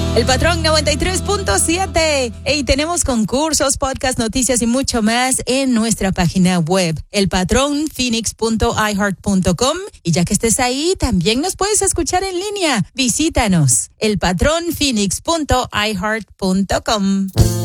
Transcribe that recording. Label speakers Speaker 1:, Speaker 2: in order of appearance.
Speaker 1: El Patrón 93.7. Y tenemos concursos, podcast, noticias y mucho más en nuestra página web, elpatronphoenix.iheart.com. Y ya que estés ahí, también nos puedes escuchar en línea. Visítanos, elpatronphoenix.iheart.com.